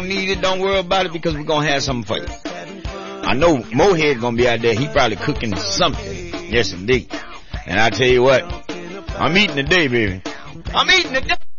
don't need it, don't worry about it, because we're gonna have something for you. I know Mohead gonna be out there. He probably cooking something. Yes, indeed. And I tell you what, I'm eating today, baby. I'm eating today.